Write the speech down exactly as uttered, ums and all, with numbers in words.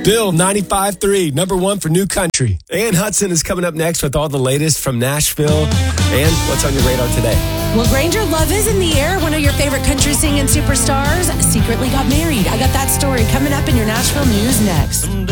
Bill, ninety-five three, number one for new country. Ann Hudson is coming up next with all the latest from Nashville. And what's on your radar today? Well, Granger, love is in the air. One of your favorite country singing superstars secretly got married. I got that story coming up in your Nashville news next.